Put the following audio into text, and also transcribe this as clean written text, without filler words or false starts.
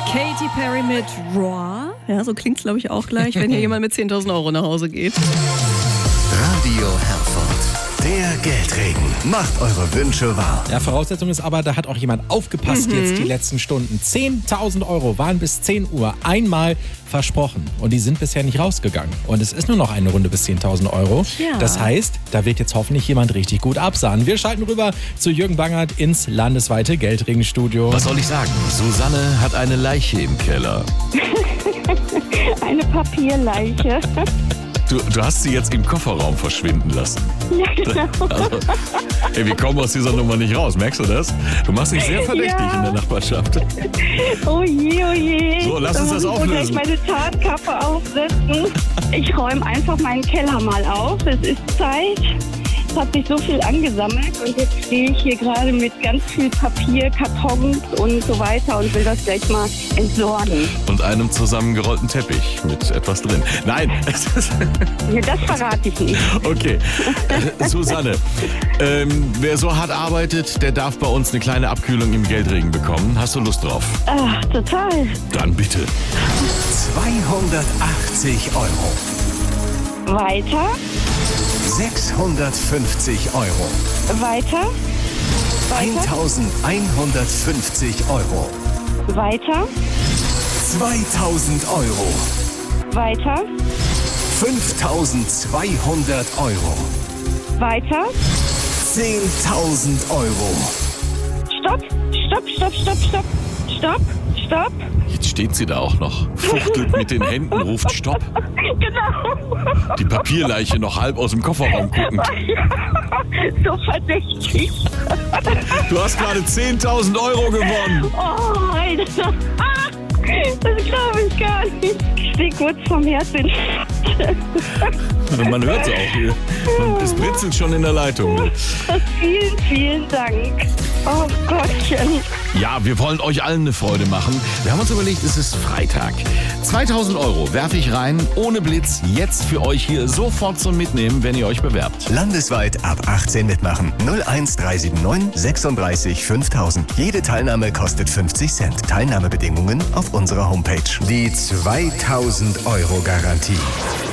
Katy Perry mit Raw. Ja, so klingt's, glaube ich, auch gleich, wenn hier jemand mit 10.000 Euro nach Hause geht. Radio Herford, der Geldregen. Macht eure Wünsche wahr. Ja, Voraussetzung ist aber, da hat auch jemand aufgepasst jetzt die letzten Stunden. 10.000 Euro waren bis 10 Uhr einmal versprochen. Und die sind bisher nicht rausgegangen. Und es ist nur noch eine Runde bis 10.000 Euro. Ja. Das heißt, da wird jetzt hoffentlich jemand richtig gut absahnen. Wir schalten rüber zu Jürgen Bangert ins landesweite Geldregenstudio. Was soll ich sagen? Susanne hat eine Leiche im Keller. Eine Papierleiche. Du hast sie jetzt im Kofferraum verschwinden lassen. Ja, genau. Also, ey, wir kommen aus dieser Nummer nicht raus, merkst du das? Du machst dich sehr verdächtig in der Nachbarschaft. Oh je, oh je. So, lass uns das Da muss ich auflösen. gleich meine Tarnkappe aufsetzen. Ich räume einfach meinen Keller mal auf. Es ist Zeit. Es hat sich so viel angesammelt und jetzt stehe ich hier gerade mit ganz viel Papier, Kartons und so weiter und will das gleich mal entsorgen. Und einem zusammengerollten Teppich mit etwas drin. Nein, es ist... Das verrate ich nicht. Okay. Susanne, wer so hart arbeitet, der darf bei uns eine kleine Abkühlung im Geldregen bekommen. Hast du Lust drauf? Ach, total. Dann bitte. 280 Euro. Weiter, 650 Euro. weiter, weiter, 1150 Euro. weiter, 2000 Euro. weiter, 5200 Euro. weiter. 10.000 Euro. Stopp, stopp, stopp, stopp, stopp, stopp, stopp. Jetzt steht sie da auch noch. Fuchtelt mit den Händen, ruft Stopp. Genau. Die Papierleiche noch halb aus dem Kofferraum gucken. So verdächtig. Du hast gerade 10.000 Euro gewonnen. Oh, Alter. Das glaube ich gar nicht. Ich stehe kurz vom Herzinfarkt. Man hört es auch hier. Es britzelt schon in der Leitung. Vielen, vielen Dank. Oh Gottchen. Ja, wir wollen euch allen eine Freude machen. Wir haben uns überlegt, es ist Freitag. 2.000 Euro werfe ich rein, ohne Blitz, jetzt für euch hier sofort zum Mitnehmen, wenn ihr euch bewerbt. Landesweit ab 18 mitmachen. 01379 36 5000. Jede Teilnahme kostet 50 Cent. Teilnahmebedingungen auf unserer Homepage. Die 2000 Euro Garantie.